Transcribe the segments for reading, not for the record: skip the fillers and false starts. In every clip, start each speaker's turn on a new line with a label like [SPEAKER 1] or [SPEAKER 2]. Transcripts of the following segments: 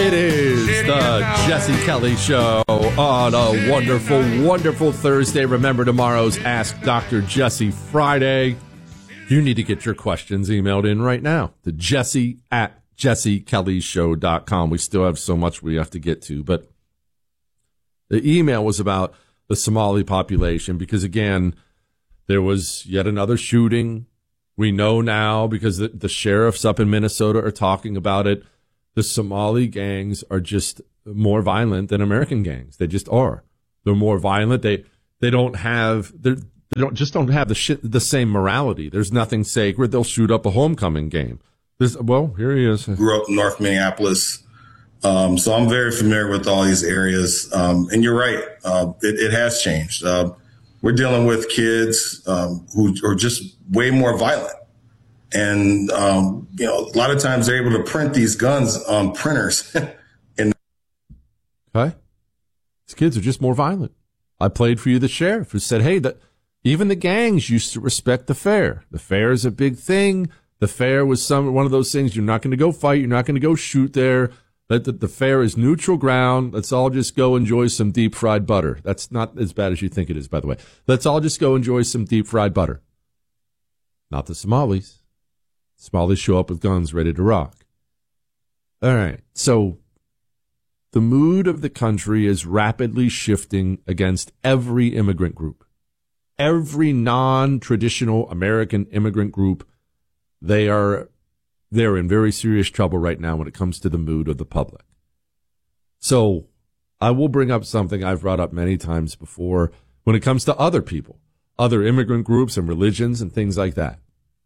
[SPEAKER 1] It is the Jesse Kelly Show on a wonderful, wonderful Thursday. Remember, tomorrow's Ask Dr. Jesse Friday. You need to get your questions emailed in right now to jesse@jessekellyshow.com. We still have so much we have to get to, but the email was about the Somali population because, again, there was yet another shooting. We know now because the sheriffs up in Minnesota are talking about it. The Somali gangs are just more violent than American gangs. They just are. They're more violent. They don't have the same morality. There's nothing sacred. They'll shoot up a homecoming game. Here he is.
[SPEAKER 2] Grew up in North Minneapolis, so I'm very familiar with all these areas. And you're right, it has changed. We're dealing with kids who are just way more violent. And, a lot of times they're able to print these guns on printers.
[SPEAKER 1] Okay. These kids are just more violent. I played for you the sheriff who said, hey, even the gangs used to respect the fair. The fair is a big thing. The fair was one of those things. You're not going to go fight. You're not going to go shoot there. The fair is neutral ground. Let's all just go enjoy some deep fried butter. That's not as bad as you think it is, by the way. Let's all just go enjoy some deep fried butter. Not the Somalis. Somalis show up with guns ready to rock. All right. So the mood of the country is rapidly shifting against every immigrant group. Every non-traditional American immigrant group, they're in very serious trouble right now when it comes to the mood of the public. So I will bring up something I've brought up many times before when it comes to other people, other immigrant groups and religions and things like that.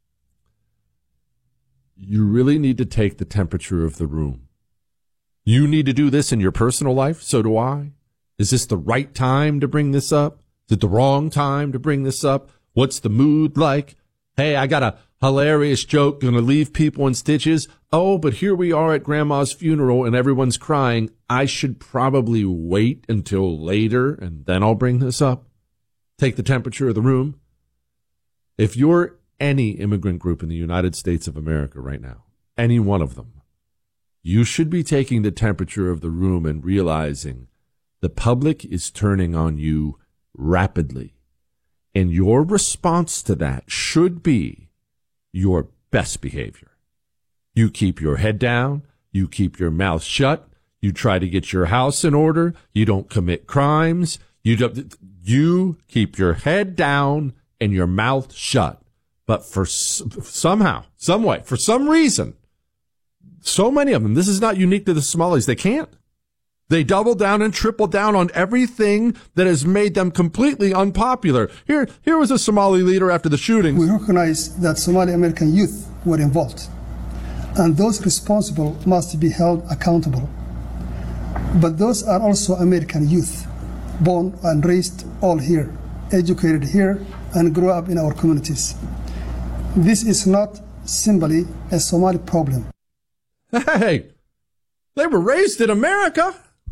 [SPEAKER 1] You really need to take the temperature of the room. You need to do this in your personal life. So do I. Is this the right time to bring this up? Is it the wrong time to bring this up? What's the mood like? Hey, I got a hilarious joke going to leave people in stitches. Oh, but here we are at grandma's funeral and everyone's crying. I should probably wait until later and then I'll bring this up. Take the temperature of the room. If you're any immigrant group in the United States of America right now, any one of them, you should be taking the temperature of the room and realizing the public is turning on you rapidly. And your response to that should be your best behavior. You keep your head down. You keep your mouth shut. You try to get your house in order. You don't commit crimes. You keep your head down and your mouth shut. But for somehow, some way, for some reason, so many of them, this is not unique to the Somalis, they can't. They double down and triple down on everything that has made them completely unpopular. Here was a Somali leader after the shooting.
[SPEAKER 3] We recognize that Somali American youth were involved, and those responsible must be held accountable. But those are also American youth, born and raised all here, educated here, and grew up in our communities. This is not simply a Somali problem.
[SPEAKER 1] Hey, they were raised in America.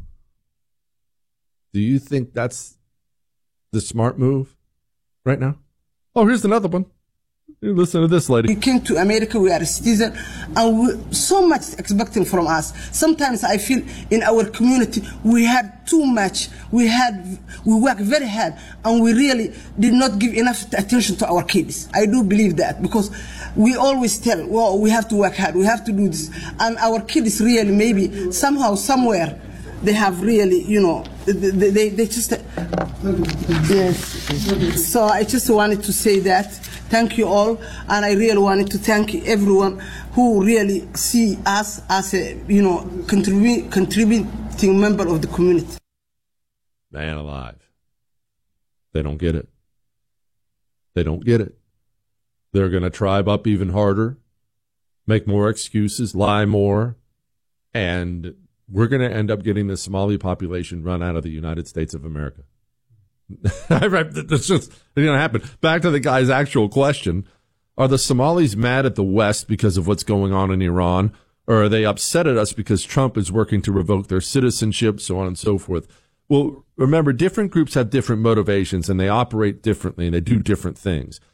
[SPEAKER 1] Do you think that's the smart move right now? Oh, here's another one. You listen to this lady.
[SPEAKER 4] We came to America, we are a citizen, and so much expecting from us. Sometimes I feel in our community we had too much. We worked very hard, and we really did not give enough attention to our kids. I do believe that, because we always tell, well, we have to work hard, we have to do this. And our kids really, maybe somehow, somewhere, they have really, they just, yes. So I just wanted to say that. Thank you all, and I really wanted to thank everyone who really see us as a, contributing member of the community.
[SPEAKER 1] Man alive. They don't get it. They don't get it. They're going to tribe up even harder, make more excuses, lie more, and we're going to end up getting the Somali population run out of the United States of America. That's just going to happen. Back to the guy's actual question. Are the Somalis mad at the West because of what's going on in Iran? Or are they upset at us because Trump is working to revoke their citizenship, so on and so forth? Well, remember, different groups have different motivations and they operate differently and they do different things.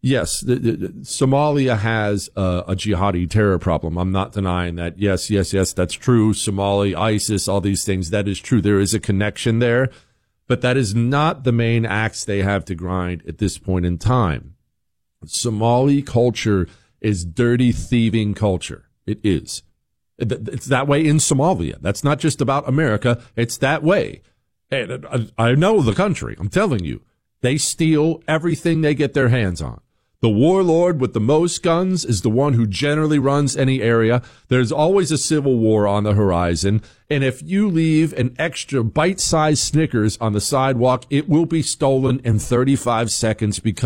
[SPEAKER 1] Yes, Somalia has a jihadi terror problem. I'm not denying that. Yes, that's true. Somali, ISIS, all these things, that is true. There is a connection there, but that is not the main axe they have to grind at this point in time. Somali culture is dirty, thieving culture. It is. It's that way in Somalia. That's not just about America. It's that way. And I know the country. I'm telling you. They steal everything they get their hands on. The warlord with the most guns is the one who generally runs any area. There's always a civil war on the horizon. And if you leave an extra bite-sized Snickers on the sidewalk, it will be stolen in 35 seconds because